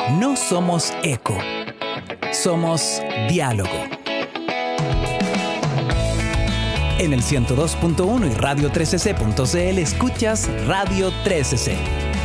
No somos eco, somos diálogo. En el 102.1 y radio3cc.cl escuchas Radio 3cc.